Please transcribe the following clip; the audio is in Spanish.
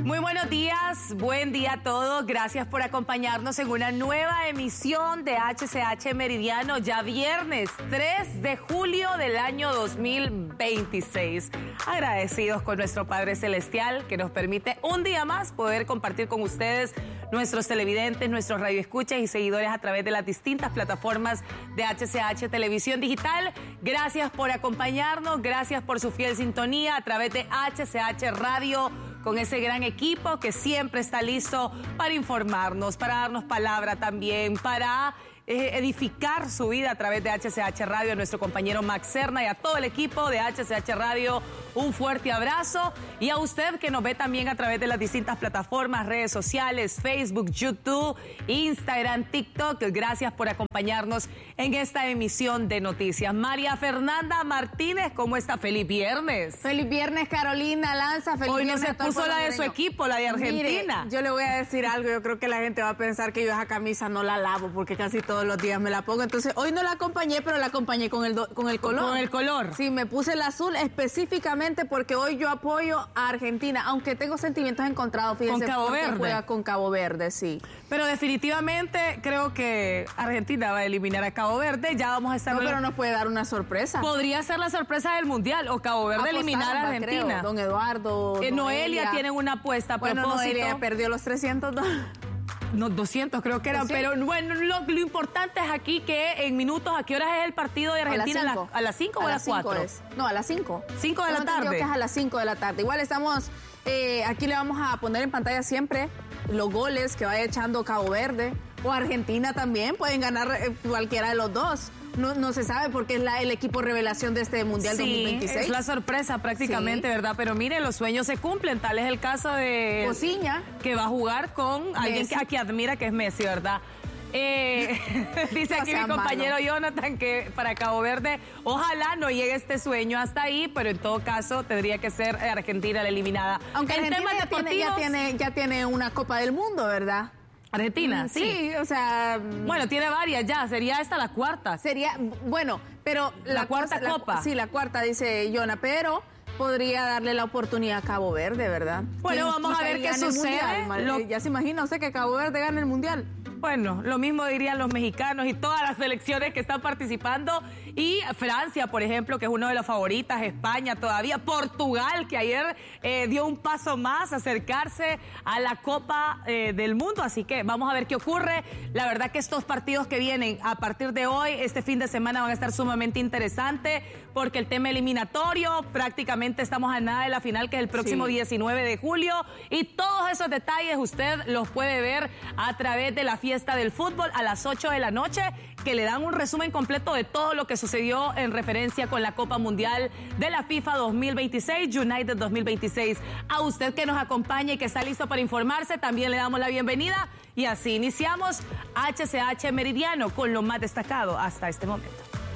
Muy buenos días, buen día a todos. Gracias por acompañarnos en una nueva emisión de HCH Meridiano, ya viernes 3 de julio del año 2026. Agradecidos con nuestro Padre Celestial que nos permite un día más poder compartir con ustedes, nuestros televidentes, nuestros radioescuchas y seguidores a través de las distintas plataformas de HCH Televisión Digital. Gracias por acompañarnos, gracias por su fiel sintonía a través de HCH Radio, con ese gran equipo que siempre está listo para informarnos, para darnos palabra también, para edificar su vida a través de HCH Radio, a nuestro compañero Max Serna y a todo el equipo de HCH Radio, un fuerte abrazo. Y a usted que nos ve también a través de las distintas plataformas, redes sociales, Facebook, YouTube, Instagram, TikTok, gracias por acompañarnos en esta emisión de noticias. María Fernanda Martínez, ¿cómo está? ¡Feliz viernes! ¡Feliz viernes, Carolina Lanza! ¡Feliz Hoy no viernes se puso la de su equipo, la de Argentina. Mire, yo le voy a decir algo, yo creo que la gente va a pensar que yo esa camisa no la lavo, porque casi todos los días me la pongo. Entonces, hoy no la acompañé, pero la acompañé con el color. Con el color. Sí, me puse el azul específicamente porque hoy yo apoyo a Argentina, aunque tengo sentimientos encontrados, fíjense. Con Cabo Verde. Juega con Cabo Verde, sí. Pero definitivamente creo que Argentina va a eliminar a Cabo Verde. Ya vamos a estar... No, pero nos puede dar una sorpresa. Podría ser la sorpresa del Mundial, o Cabo Verde eliminar a Argentina. Creo. Don Eduardo, Noelia tienen una apuesta a propósito. Noelia perdió los $300. No, 200 creo que eran, pero bueno, lo importante es aquí que en minutos, ¿a qué horas es el partido de Argentina? ¿A las 5 o a las 4? No, a las 5. 5 de la tarde. Creo que es a las 5 de la tarde. Igual estamos, aquí le vamos a poner en pantalla siempre los goles que vaya echando Cabo Verde o Argentina también, pueden ganar cualquiera de los dos. No se sabe porque es el equipo revelación de este Mundial 2026. Es la sorpresa prácticamente, sí. ¿Verdad? Pero mire, los sueños se cumplen. Tal es el caso de... Cociña. Que va a jugar con alguien que admira, que es Messi, ¿verdad? Dice aquí mi compañero Jonathan que para Cabo Verde ojalá no llegue este sueño hasta ahí, pero en todo caso tendría que ser Argentina la eliminada. Aunque Argentina ya tiene una Copa del Mundo, ¿verdad? Argentina, sí. Sí, o sea... Bueno, tiene varias ya, sería esta la cuarta. Sería, bueno, pero... La cuarta copa. Sí, la cuarta, dice Jonah, pero podría darle la oportunidad a Cabo Verde, ¿verdad? Bueno, vamos a ver qué sucede. Ya se imagina usted que Cabo Verde gane el Mundial. Bueno, lo mismo dirían los mexicanos y todas las selecciones que están participando. Y Francia, por ejemplo, que es uno de los favoritas, España todavía, Portugal, que ayer dio un paso más a acercarse a la Copa del Mundo. Así que vamos a ver qué ocurre. La verdad que estos partidos que vienen a partir de hoy, este fin de semana, van a estar sumamente interesantes porque el tema eliminatorio, prácticamente estamos a nada de la final, que es el próximo 19 de julio. Y todos esos detalles usted los puede ver a través de la fiesta del fútbol a las 8 de la noche, que le dan un resumen completo de todo lo que sucedió en referencia con la Copa Mundial de la FIFA 2026, United 2026. A usted que nos acompaña y que está listo para informarse, también le damos la bienvenida y así iniciamos HCH Meridiano con lo más destacado hasta este momento.